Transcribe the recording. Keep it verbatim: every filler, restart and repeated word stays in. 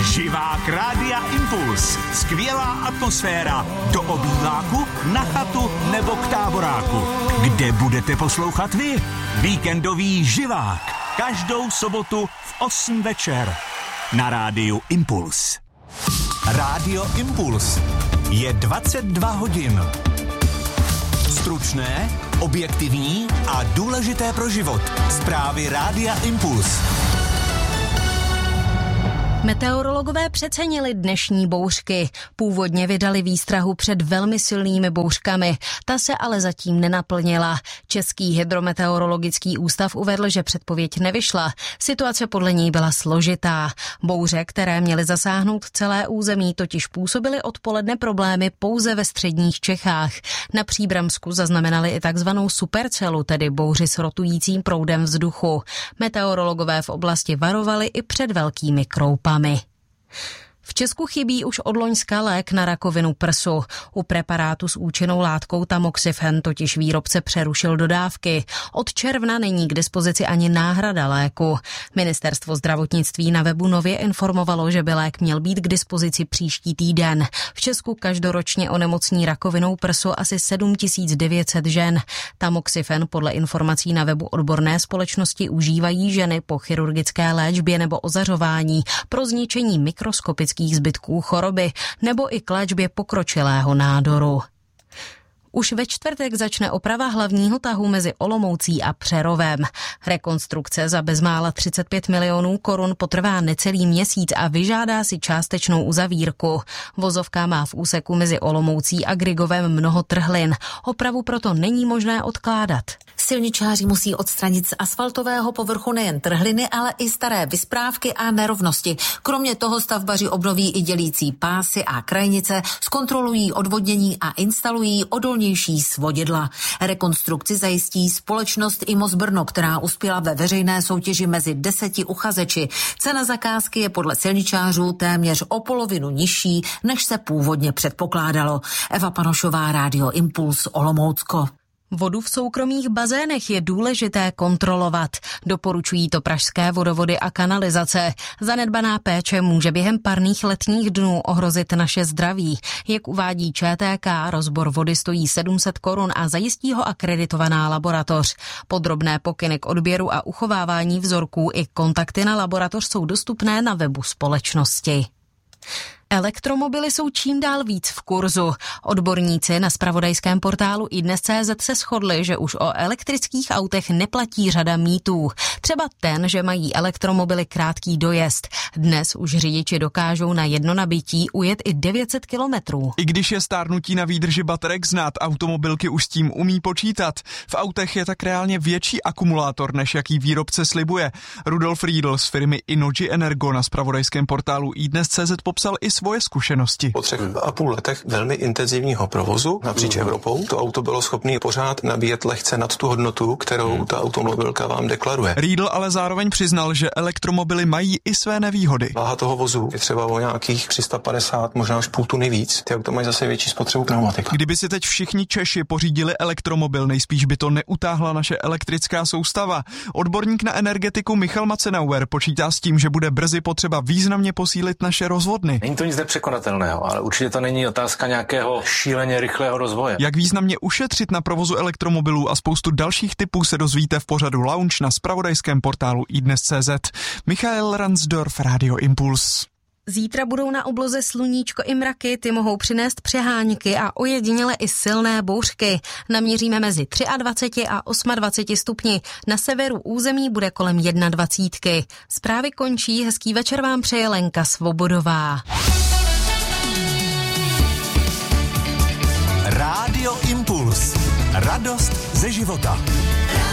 Živák Rádia Impuls. Skvělá atmosféra. Do obýváku, na chatu nebo k táboráku. Kde budete poslouchat vy? Víkendový živák. Každou sobotu v osm večer. Na Rádiu Impuls. Rádio Impuls. Je dvacet dva hodin. Stručné, objektivní a důležité pro život. Zprávy Rádia Impuls. Meteorologové přecenili dnešní bouřky. Původně vydali výstrahu před velmi silnými bouřkami. Ta se ale zatím nenaplnila. Český hydrometeorologický ústav uvedl, že předpověď nevyšla. Situace podle něj byla složitá. Bouře, které měly zasáhnout celé území, totiž působily odpoledne problémy pouze ve středních Čechách. Na Příbramsku zaznamenali i takzvanou supercelu, tedy bouři s rotujícím proudem vzduchu. Meteorologové v oblasti varovali i před velkými kroupami. V Česku chybí už od loňska lék na rakovinu prsu. U preparátu s účinnou látkou tamoxifen totiž výrobce přerušil dodávky. Od června není k dispozici ani náhrada léku. Ministerstvo zdravotnictví na webu nově informovalo, že by lék měl být k dispozici příští týden. V Česku každoročně onemocní rakovinou prsu asi sedm tisíc devět set žen. Tamoxifen podle informací na webu odborné společnosti užívají ženy po chirurgické léčbě nebo ozařování pro zničení mikroskopických zbytků choroby nebo i k léčbě pokročilého nádoru. Už ve čtvrtek začne oprava hlavního tahu mezi Olomoucí a Přerovem. Rekonstrukce za bezmála třicet pět milionů korun potrvá necelý měsíc a vyžádá si částečnou uzavírku. Vozovka má v úseku mezi Olomoucí a Grigovem mnoho trhlin. Opravu proto není možné odkládat. Silničáři musí odstranit z asfaltového povrchu nejen trhliny, ale i staré vysprávky a nerovnosti. Kromě toho stavbaři obnoví i dělící pásy a krajnice, zkontrolují odvodnění a instalují odolnější svodidla. Rekonstrukci zajistí společnost Imos Brno, která uspěla ve veřejné soutěži mezi deseti uchazeči. Cena zakázky je podle silničářů téměř o polovinu nižší, než se původně předpokládalo. Eva Panošová, Rádio Impuls, Olomoucko. Vodu v soukromých bazénech je důležité kontrolovat. Doporučují to pražské vodovody a kanalizace. Zanedbaná péče může během parných letních dnů ohrozit naše zdraví. Jak uvádí ČTK, rozbor vody stojí sedm set korun a zajistí ho akreditovaná laboratoř. Podrobné pokyny k odběru a uchovávání vzorků i kontakty na laboratoř jsou dostupné na webu společnosti. Elektromobily jsou čím dál víc v kurzu. Odborníci na zpravodajském portálu iDnes tečka cé zet se shodli, že už o elektrických autech neplatí řada mýtů. Třeba ten, že mají elektromobily krátký dojezd. Dnes už řidiči dokážou na jedno nabití ujet i devět set kilometrů. I když je stárnutí na výdrži baterek znát, automobilky už s tím umí počítat. V autech je tak reálně větší akumulátor, než jaký výrobce slibuje. Rudolf Riedl z firmy Innogy Energo na zpravodajském portálu iDnes tečka cé zet popsal i svoje zkušenosti. Po třech a půl letech velmi intenzivního provozu napříč Evropou to auto bylo schopné pořád nabíjet lehce nad tu hodnotu, kterou hmm. ta automobilka vám deklaruje. Riedl ale zároveň přiznal, že elektromobily mají i své nevýhody. Váha toho vozu je třeba o nějakých tři sta padesát, možná až půl tuny víc. Ty auto mají zase větší spotřebu pneumatika. Kdyby si teď všichni Češi pořídili elektromobil, nejspíš by to neutáhla naše elektrická soustava. Odborník na energetiku Michal Macenauer počítá s tím, že bude brzy potřeba významně posílit naše rozvodny. Není to nic nepřekonatelného, ale určitě to není otázka nějakého šíleně rychlého rozvoje. Jak významně ušetřit na provozu elektromobilů a spoustu dalších typů se dozvíte v pořadu Lounge na zpravodajském portálu iDnes tečka cé zet. Michael Ransdorf, Rádio Impuls. Zítra budou na obloze sluníčko i mraky, ty mohou přinést přehánky a ojediněle i silné bouřky. Naměříme mezi dvacet tři a dvacet osm stupni. Na severu území bude kolem dvacet jedna. Zprávy končí, hezký večer vám přeje Lenka Svobodová. Rádio Impuls. Radost ze života.